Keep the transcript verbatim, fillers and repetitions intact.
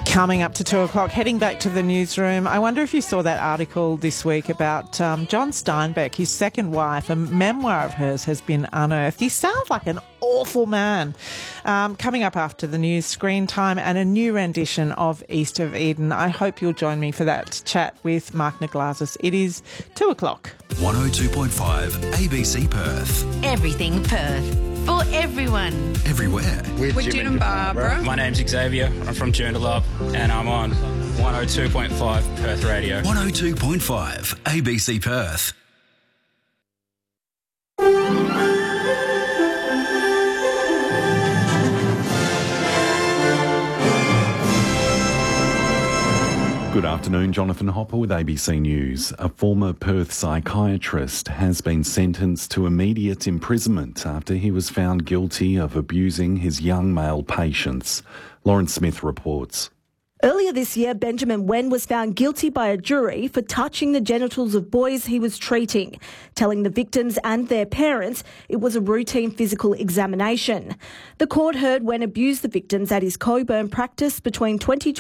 Coming up to two o'clock, heading back to the newsroom. I wonder if you saw that article this week about um, John Steinbeck, his second wife. A memoir of hers has been unearthed. He sounds like an awful man. Um, coming up after the news, Screen Time and a new rendition of East of Eden. I hope you'll join me for that chat with Mark Naglazis. It is two o'clock. one oh two point five A B C Perth. Everything Perth. For everyone. Everywhere. With, With Jim and Barbara. My name's Xavier. I'm from Joondalup and I'm on one oh two point five Perth Radio. one oh two point five A B C Perth. Good afternoon, Jonathan Hopper with A B C News. A former Perth psychiatrist has been sentenced to immediate imprisonment after he was found guilty of abusing his young male patients. Lauren Smith reports. Earlier this year, Benjamin Wen was found guilty by a jury for touching the genitals of boys he was treating, telling the victims and their parents it was a routine physical examination. The court heard Wen abused the victims at his Coburn practice between twenty